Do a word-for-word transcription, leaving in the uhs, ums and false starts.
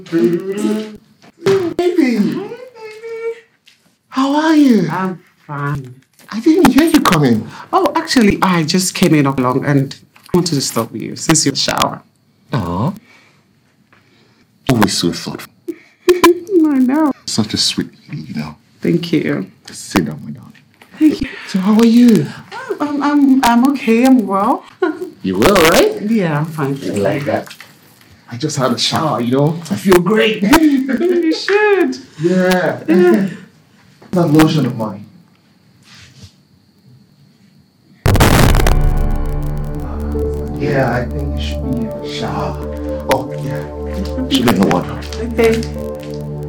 Baby! Hey, baby. How are you? I'm fine. I didn't hear you coming. Oh, actually, I just came in along and wanted to stop with you since you're in the shower. Aw. Always so thoughtful. I know. Such a sweet lady, you know. Thank you. Just sit down, my darling. Thank you. So how are you? Oh, I'm, I'm, I'm okay. I'm well. You will, right? Yeah, I'm fine. I like that. I just had a shower, you know. I feel great. You should. Yeah. yeah. That lotion of mine. Yeah, I think you should be in the shower. Oh, yeah. Should be in the water. Okay.